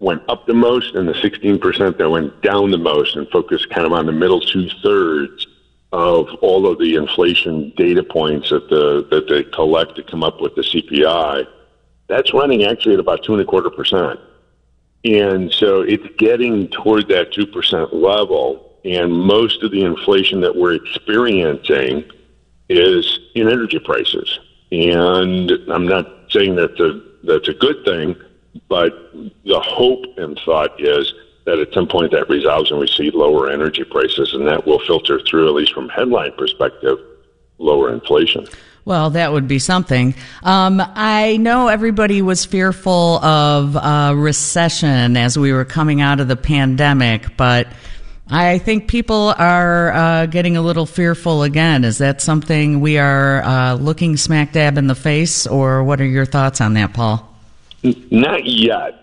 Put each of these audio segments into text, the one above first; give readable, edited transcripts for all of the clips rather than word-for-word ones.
went up the most and the 16% that went down the most, and focus kind of on the middle 2/3 of all of the inflation data points that they collect to come up with the CPI, that's running actually at about 2.25%. And so it's getting toward that 2% level, and most of the inflation that we're experiencing is in energy prices. And I'm not saying that's a good thing, but the hope and thought is that at some point that resolves and we see lower energy prices, and that will filter through, at least from headline perspective, lower inflation. Well, that would be something. I know everybody was fearful of recession as we were coming out of the pandemic, but I think people are getting a little fearful again. Is that something we are looking smack dab in the face, or what are your thoughts on that, Paul? Not yet.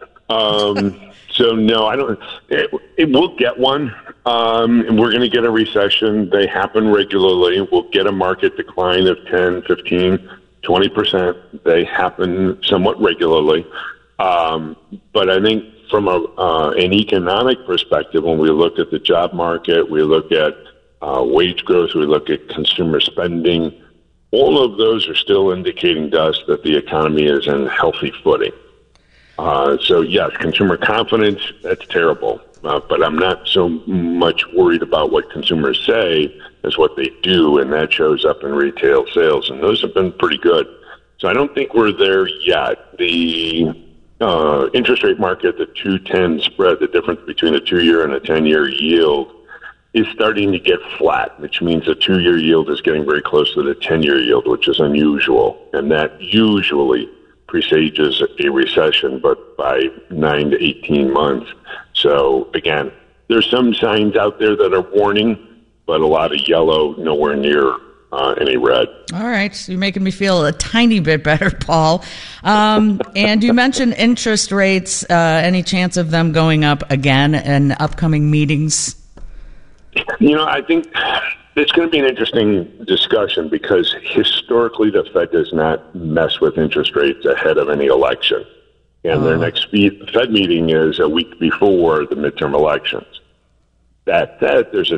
So, no, I don't. It will get one. And we're going to get a recession. They happen regularly. We'll get a market decline of 10, 15, 20%. They happen somewhat regularly. But I think from an economic perspective, when we look at the job market, we look at wage growth, we look at consumer spending, all of those are still indicating to us that the economy is in healthy footing. So, yes, consumer confidence, that's terrible. But I'm not so much worried about what consumers say as what they do, and that shows up in retail sales, and those have been pretty good. So I don't think we're there yet. The interest rate market, the 2-10 spread, the difference between a 2-year and a 10-year yield, is starting to get flat, which means the 2-year yield is getting very close to the 10-year yield, which is unusual, and that usually presages a recession, but by 9 to 18 months. So, again, there's some signs out there that are warning, but a lot of yellow, nowhere near any red. All right. So you're making me feel a tiny bit better, Paul. And you mentioned interest rates. Any chance of them going up again in upcoming meetings? I think it's going to be an interesting discussion because historically the Fed does not mess with interest rates ahead of any election. And their next Fed meeting is a week before the midterm elections. That said, there's a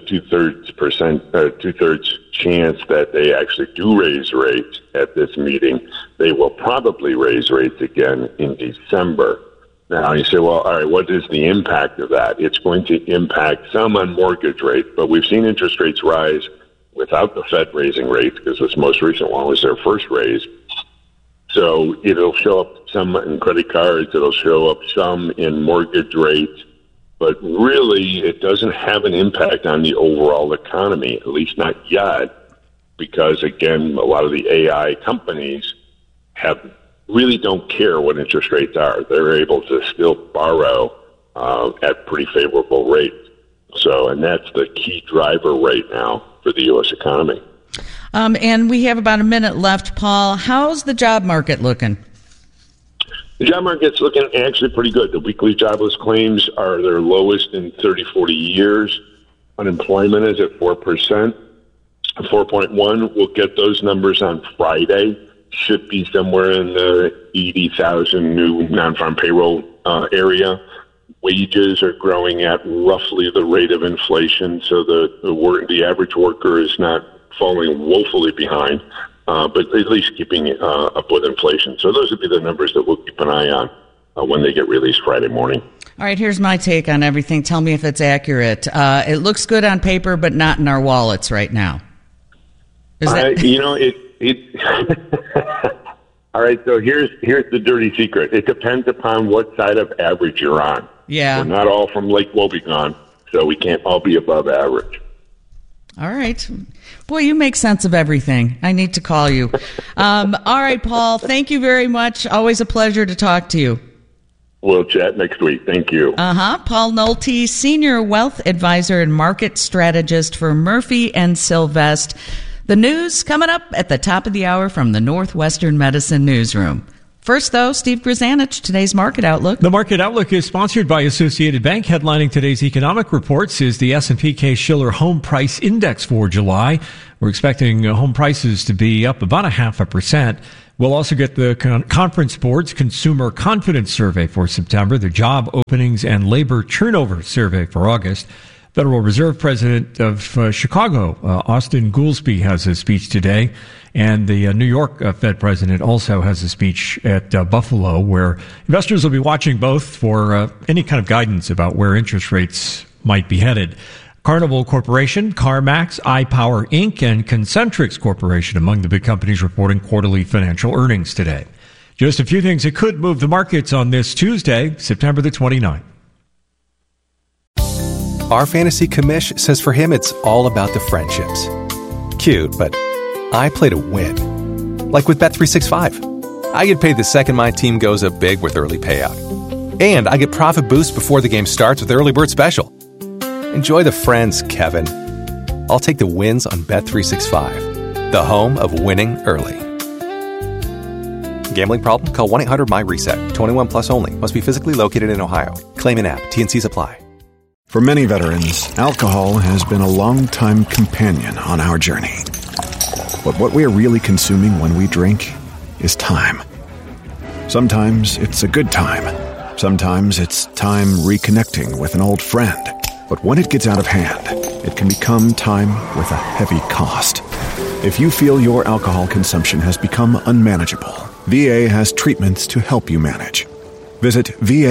2/3 chance that they actually do raise rates at this meeting. They will probably raise rates again in December. Now, you say, well, all right, what is the impact of that? It's going to impact some on mortgage rates, but we've seen interest rates rise without the Fed raising rates because this most recent one was their first raise. So it'll show up some in credit cards, it'll show up some in mortgage rates, but really it doesn't have an impact on the overall economy, at least not yet, because, again, a lot of the AI companies really don't care what interest rates are. They're able to still borrow at pretty favorable rates. So, and that's the key driver right now for the U.S. economy. And we have about a minute left, Paul. How's the job market looking? The job market's looking actually pretty good. The weekly jobless claims are their lowest in 30, 40 years. Unemployment is at 4%, 4.1. We'll get those numbers on Friday. Should be somewhere in the 80,000 new non-farm payroll area. Wages are growing at roughly the rate of inflation, so the average worker is not falling woefully behind, but at least keeping up with inflation. So those would be the numbers that we'll keep an eye on when they get released Friday morning. All right, here's my take on everything. Tell me if it's accurate. It looks good on paper, but not in our wallets right now. Is that... All right, so here's the dirty secret. It depends upon what side of average you're on. Yeah. We're not all from Lake Wobegon, so we can't all be above average. All right. Boy, you make sense of everything. I need to call you. All right, Paul, thank you very much. Always a pleasure to talk to you. We'll chat next week. Thank you. Paul Nolte, Senior Wealth Advisor and Market Strategist for Murphy & Sylvest. The news coming up at the top of the hour from the Northwestern Medicine Newsroom. First, though, Steve Grzanich, today's Market Outlook. The Market Outlook is sponsored by Associated Bank. Headlining today's economic reports is the S&P Case-Shiller Home Price Index for July. We're expecting home prices to be up about 0.5%. We'll also get the Conference Board's Consumer Confidence Survey for September, the Job Openings and Labor Turnover Survey for August. Federal Reserve President of Chicago, Austin Goolsbee, has a speech today. And the New York Fed President also has a speech at Buffalo, where investors will be watching both for any kind of guidance about where interest rates might be headed. Carnival Corporation, CarMax, iPower Inc., and Concentrix Corporation among the big companies reporting quarterly financial earnings today. Just a few things that could move the markets on this Tuesday, September the 29th. Our fantasy commish says for him it's all about the friendships. Cute, but I play to win. Like with Bet365. I get paid the second my team goes up big with early payout. And I get profit boost before the game starts with Early Bird Special. Enjoy the friends, Kevin. I'll take the wins on Bet365, the home of winning early. Gambling problem? Call 1-800-MY-RESET. 21 plus only. Must be physically located in Ohio. Claim in app. T&Cs apply. For many veterans, alcohol has been a long-time companion on our journey. But what we are really consuming when we drink is time. Sometimes it's a good time. Sometimes it's time reconnecting with an old friend. But when it gets out of hand, it can become time with a heavy cost. If you feel your alcohol consumption has become unmanageable, VA has treatments to help you manage. Visit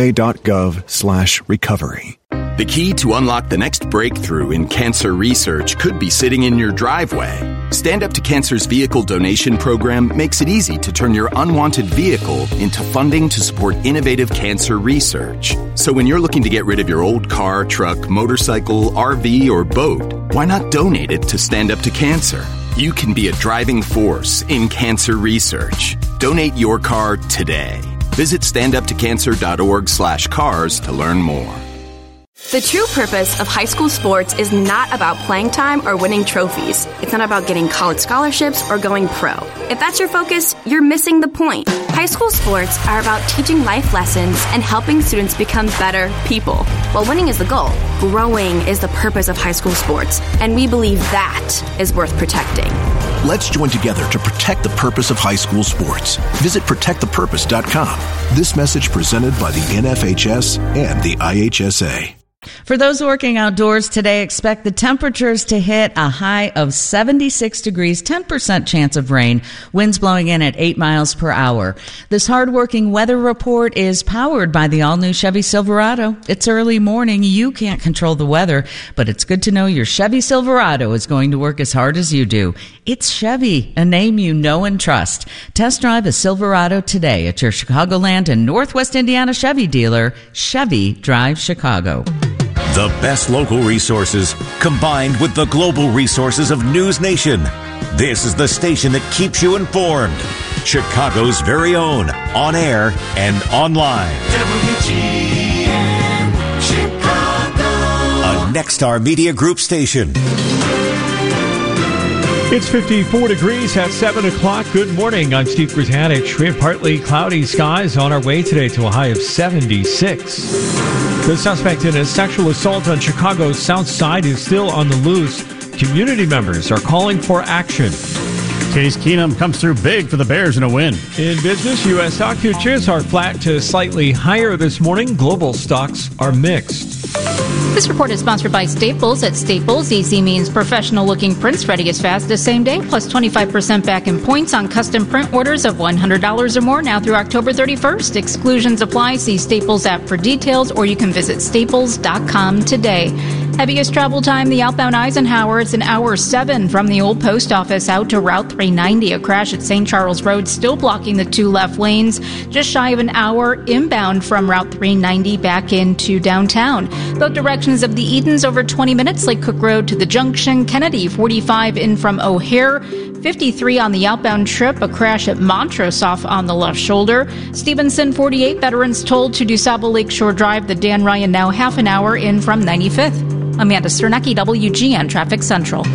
va.gov/recovery. The key to unlock the next breakthrough in cancer research could be sitting in your driveway. Stand Up to Cancer's vehicle donation program makes it easy to turn your unwanted vehicle into funding to support innovative cancer research. So when you're looking to get rid of your old car, truck, motorcycle, RV, or boat, why not donate it to Stand Up to Cancer? You can be a driving force in cancer research. Donate your car today. Visit standuptocancer.org/cars to learn more. The true purpose of high school sports is not about playing time or winning trophies. It's not about getting college scholarships or going pro. If that's your focus, you're missing the point. High school sports are about teaching life lessons and helping students become better people. While winning is the goal, growing is the purpose of high school sports, and we believe that is worth protecting. Let's join together to protect the purpose of high school sports. Visit protectthepurpose.com. This message presented by the NFHS and the IHSA. For those working outdoors today, expect the temperatures to hit a high of 76 degrees, 10% chance of rain, winds blowing in at 8 miles per hour. This hardworking weather report is powered by the all-new Chevy Silverado. It's early morning. You can't control the weather, but it's good to know your Chevy Silverado is going to work as hard as you do. It's Chevy, a name you know and trust. Test drive a Silverado today at your Chicagoland and Northwest Indiana Chevy dealer, Chevy Drive Chicago. The best local resources combined with the global resources of News Nation. This is the station that keeps you informed. Chicago's very own, on air and online. WGN Chicago. A Nexstar Media Group station. It's 54 degrees at 7 o'clock. Good morning. I'm Steve Grzanich. We have partly cloudy skies on our way today to a high of 76. The suspect in a sexual assault on Chicago's South Side is still on the loose. Community members are calling for action. Case Keenum comes through big for the Bears in a win. In business, U.S. stock futures are flat to slightly higher this morning. Global stocks are mixed. This report is sponsored by Staples. At Staples, easy means professional-looking prints ready as fast as same day, plus 25% back in points on custom print orders of $100 or more now through October 31st. Exclusions apply. See Staples app for details, or you can visit staples.com today. Heaviest travel time, the outbound Eisenhower. It's an hour 7 from the old post office out to Route 390. A crash at St. Charles Road still blocking the 2 left lanes. Just shy of an hour inbound from Route 390 back into downtown. Both directions of the Edens over 20 minutes. Lake Cook Road to the junction. Kennedy 45 in from O'Hare. 53 on the outbound trip. A crash at Montrose off on the left shoulder. Stevenson 48 veterans told to DuSable Lakeshore Drive. The Dan Ryan now half an hour in from 95th. Amanda Sternecki, WGN Traffic Central.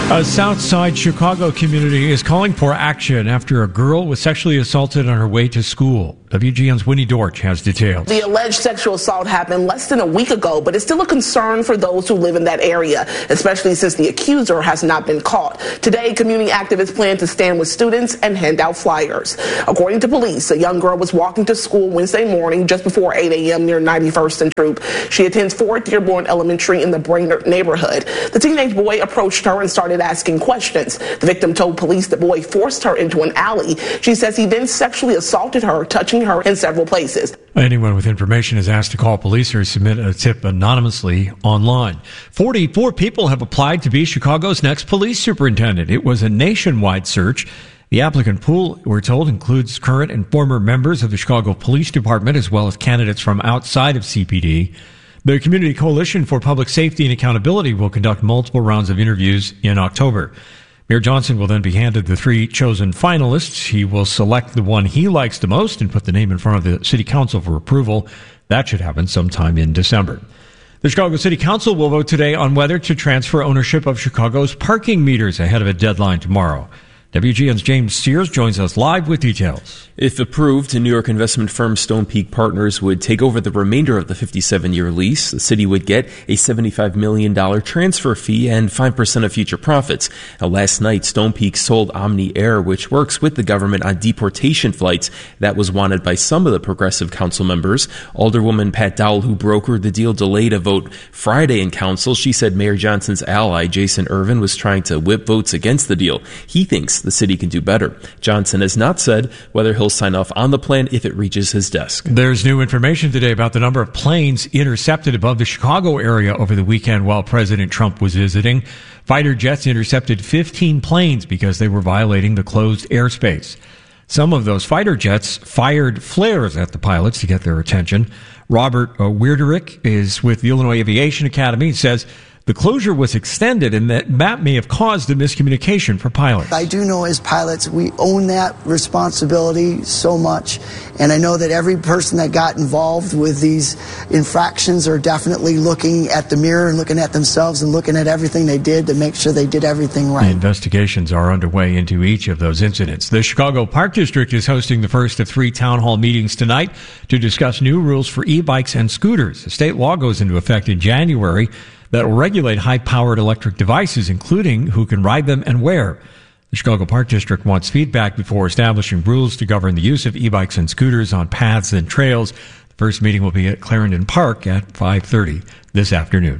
A Southside Chicago community is calling for action after a girl was sexually assaulted on her way to school. WGN's Winnie Dorch has details. The alleged sexual assault happened less than a week ago, but it's still a concern for those who live in that area, especially since the accuser has not been caught. Today, community activists plan to stand with students and hand out flyers. According to police, a young girl was walking to school Wednesday morning just before 8 a.m. near 91st and Troop. She attends Fort Dearborn Elementary in the Brainerd neighborhood. The teenage boy approached her and started asking questions. The victim told police the boy forced her into an alley. She says he then sexually assaulted her, touching her in several places. Anyone with information is asked to call police or submit a tip anonymously online. 44 people have applied to be Chicago's next police superintendent. It was a nationwide search. The applicant pool, we're told, includes current and former members of the Chicago Police Department as well as candidates from outside of CPD. The Community Coalition for Public Safety and Accountability will conduct multiple rounds of interviews in October. Mayor Johnson will then be handed the 3 chosen finalists. He will select the one he likes the most and put the name in front of the City Council for approval. That should happen sometime in December. The Chicago City Council will vote today on whether to transfer ownership of Chicago's parking meters ahead of a deadline tomorrow. WGN's James Sears joins us live with details. If approved, New York investment firm Stonepeak Partners would take over the remainder of the 57-year lease. The city would get a $75 million transfer fee and 5% of future profits. Now, last night, Stonepeak sold Omni Air, which works with the government on deportation flights. That was wanted by some of the progressive council members. Alderwoman Pat Dowell, who brokered the deal, delayed a vote Friday in council. She said Mayor Johnson's ally, Jason Irvin, was trying to whip votes against the deal. He thinks the city can do better. Johnson has not said whether he'll sign off on the plan if it reaches his desk. There's new information today about the number of planes intercepted above the Chicago area over the weekend while President Trump was visiting. Fighter jets intercepted 15 planes because they were violating the closed airspace. Some of those fighter jets fired flares at the pilots to get their attention. Robert Weirderich is with the Illinois Aviation Academy and says the closure was extended and that may have caused the miscommunication for pilots. I do know as pilots we own that responsibility so much, and I know that every person that got involved with these infractions are definitely looking at the mirror and looking at themselves and looking at everything they did to make sure they did everything right. Investigations are underway into each of those incidents. The Chicago Park District is hosting the first of 3 town hall meetings tonight to discuss new rules for e-bikes and scooters. The state law goes into effect in January that will regulate high-powered electric devices, including who can ride them and where. The Chicago Park District wants feedback before establishing rules to govern the use of e-bikes and scooters on paths and trails. The first meeting will be at Clarendon Park at 5:30 this afternoon.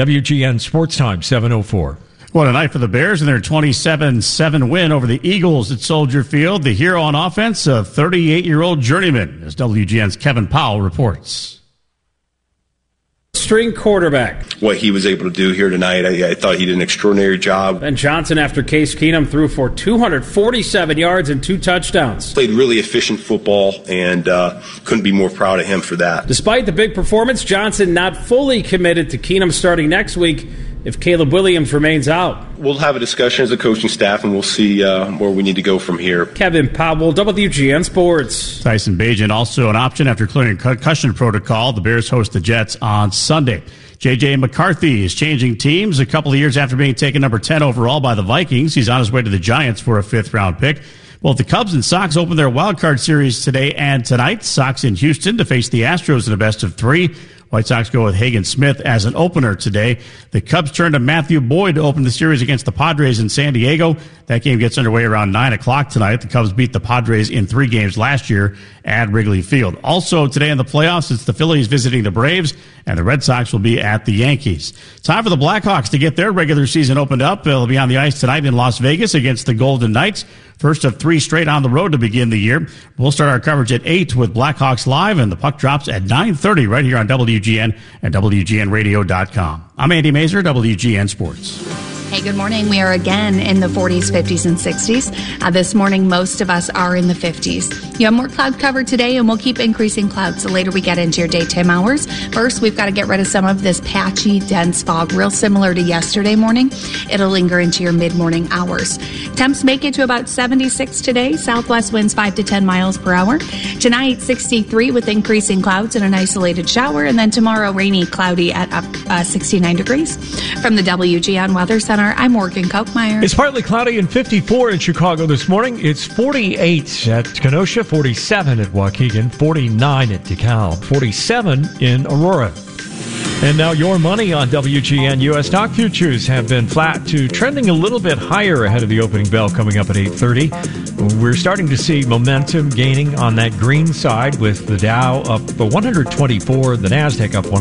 WGN Sports Time, 7:04. What a night for the Bears and their 27-7 win over the Eagles at Soldier Field. The hero on offense, a 38-year-old journeyman, as WGN's Kevin Powell reports. String quarterback. What he was able to do here tonight, I thought he did an extraordinary job. Ben Johnson, after Case Keenum, threw for 247 yards and 2 touchdowns. Played really efficient football and couldn't be more proud of him for that. Despite the big performance, Johnson not fully committed to Keenum starting next week if Caleb Williams remains out. We'll have a discussion as a coaching staff, and we'll see where we need to go from here. Kevin Powell, WGN Sports. Tyson Bagent also an option after clearing concussion protocol. The Bears host the Jets on Sunday. J.J. McCarthy is changing teams a couple of years after being taken number 10 overall by the Vikings. He's on his way to the Giants for a 5th-round pick. Both the Cubs and Sox open their wild card series today and tonight. Sox in Houston to face the Astros in a best-of-3. White Sox go with Hagen Smith as an opener today. The Cubs turn to Matthew Boyd to open the series against the Padres in San Diego. That game gets underway around 9 o'clock tonight. The Cubs beat the Padres in 3 games last year at Wrigley Field. Also today in the playoffs, it's the Phillies visiting the Braves, and the Red Sox will be at the Yankees. Time for the Blackhawks to get their regular season opened up. They'll be on the ice tonight in Las Vegas against the Golden Knights. First of 3 straight on the road to begin the year. We'll start our coverage at 8 with Blackhawks Live, and the puck drops at 9:30 right here on WGN and WGNradio.com. I'm Andy Mazer, WGN Sports. Hey, good morning. We are again in the 40s, 50s, and 60s. This morning, most of us are in the 50s. You have more cloud cover today, and we'll keep increasing clouds the later we get into your daytime hours. First, we've got to get rid of some of this patchy, dense fog, real similar to yesterday morning. It'll linger into your mid-morning hours. Temps make it to about 76 today. Southwest winds 5 to 10 miles per hour. Tonight, 63 with increasing clouds and an isolated shower. And then tomorrow, rainy, cloudy at up 69 degrees. From the WGN Weather Center, Center, I'm Morgan Kochmeyer. It's partly cloudy and 54 in Chicago this morning. It's 48 at Kenosha, 47 at Waukegan, 49 at DeKalb, 47 in Aurora. And now your money on WGN. U.S. stock futures have been flat to trending a little bit higher ahead of the opening bell coming up at 8:30. We're starting to see momentum gaining on that green side with the Dow up 124, the NASDAQ up 1.